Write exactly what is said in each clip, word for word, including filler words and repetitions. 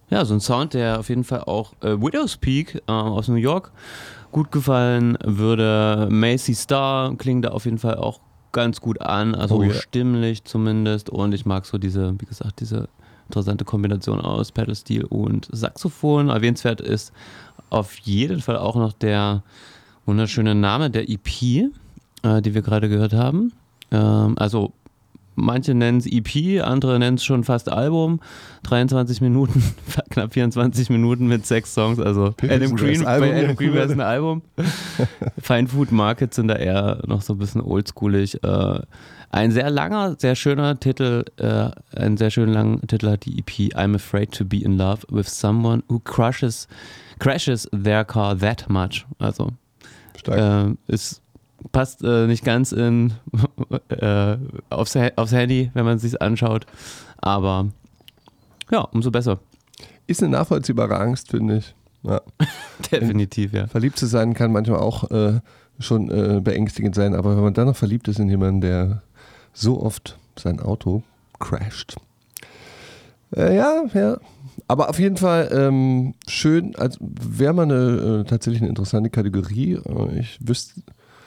Ja, so ein Sound, der auf jeden Fall auch äh, Widow's Peak äh, aus New York gut gefallen würde. Macy Star klingt da auf jeden Fall auch ganz gut an, also Oh ja. stimmlich zumindest. Und ich mag so diese, wie gesagt, diese interessante Kombination aus Pedalsteel und Saxophon. Erwähnenswert ist auf jeden Fall auch noch der wunderschöne Name der E P, äh, die wir gerade gehört haben. Ähm, also manche nennen es E P, andere nennen es schon fast Album. dreiundzwanzig Minuten, knapp vierundzwanzig Minuten mit sechs Songs. Also Adam Green, bei Adam Green wäre es ein Album. Fine Food Market sind da eher noch so ein bisschen oldschoolig. Äh, ein sehr langer, sehr schöner Titel, äh, einen sehr schönen langen Titel hat die E P I'm Afraid to Be in Love with Someone Who crushes, crashes their car that much. Also äh, ist passt äh, nicht ganz in, äh, aufs, aufs Handy, wenn man es sich anschaut. Aber ja, umso besser. Ist eine nachvollziehbare Angst, finde ich. Ja. Definitiv, ja. Verliebt zu sein kann manchmal auch äh, schon äh, beängstigend sein, aber wenn man dann noch verliebt ist in jemanden, der so oft sein Auto crasht. Äh, ja, ja. Aber auf jeden Fall ähm, schön, also wäre mal eine, äh, tatsächlich eine interessante Kategorie. Äh, ich wüsste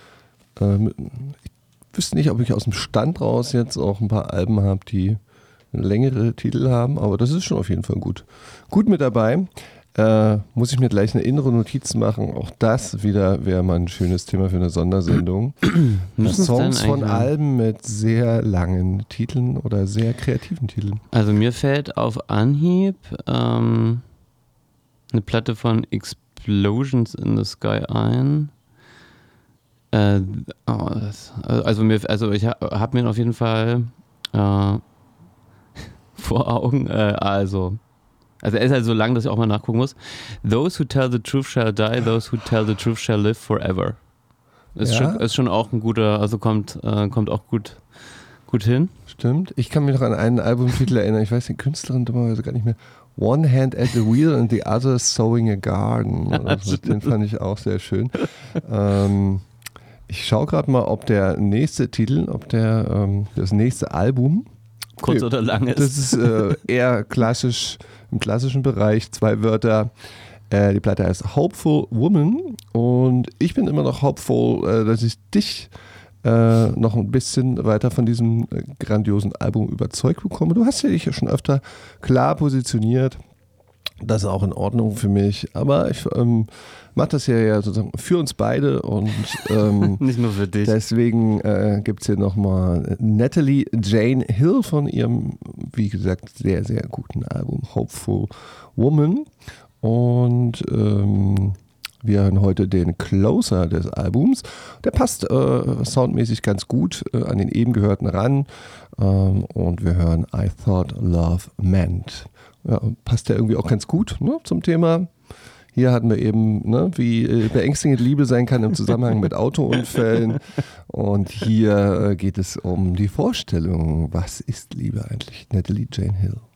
Ich wüsste nicht, ob ich aus dem Stand raus jetzt auch ein paar Alben habe, die längere Titel haben, aber das ist schon auf jeden Fall gut. Gut mit dabei. Äh, muss ich mir gleich eine innere Notiz machen. Auch das wieder wäre mal ein schönes Thema für eine Sondersendung. Songs von Alben mit sehr langen Titeln oder sehr kreativen Titeln. Also mir fällt auf Anhieb ähm, eine Platte von Explosions in the Sky ein. Äh, oh, das, also, mir, also ich habe hab mir auf jeden Fall äh, vor Augen, äh, also, also er ist halt so lang, dass ich auch mal nachgucken muss. Those who tell the truth shall die, those who tell the truth shall live forever. Ist, ja. schon, ist schon auch ein guter, also kommt, äh, kommt auch gut, gut hin. Stimmt. Ich kann mich noch an einen Albumtitel erinnern, ich weiß die Künstlerin dummerweise gar nicht mehr. One Hand at the Wheel and the Other Sowing a Garden. Oder so. Den fand ich auch sehr schön. ähm, Ich schaue gerade mal, ob der nächste Titel, ob der ähm, das nächste Album kurz oder lang ist. Das ist äh, eher klassisch, im klassischen Bereich, zwei Wörter. Äh, die Platte heißt Hopeful Woman und ich bin immer noch hopeful, äh, dass ich dich äh, noch ein bisschen weiter von diesem äh, grandiosen Album überzeugt bekomme. Du hast ja dich ja schon öfter klar positioniert. Das ist auch in Ordnung für mich, aber ich ähm, mache das ja, ja sozusagen für uns beide und ähm, nicht nur für dich. Deswegen äh, gibt es hier nochmal Natalie Jane Hill von ihrem, wie gesagt, sehr, sehr guten Album Hopeful Woman und ähm, wir hören heute den Closer des Albums. Der passt äh, soundmäßig ganz gut äh, an den eben gehörten ran ähm, und wir hören I Thought Love Meant. Ja, passt ja irgendwie auch ganz gut, ne, zum Thema. Hier hatten wir eben, ne, wie äh, beängstigend Liebe sein kann im Zusammenhang mit Autounfällen. Und hier äh, geht es um die Vorstellung, was ist Liebe eigentlich? Natalie Jane Hill.